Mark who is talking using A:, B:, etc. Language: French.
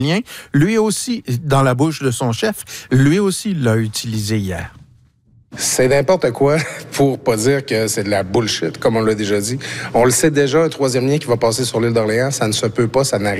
A: lui aussi, dans la bouche de son chef, lui aussi l'a utilisé hier.
B: C'est n'importe quoi pour pas dire que c'est de la bullshit, comme on l'a déjà dit. On le sait déjà, un troisième lien qui va passer sur l'île d'Orléans, ça ne se peut pas, ça n'arrive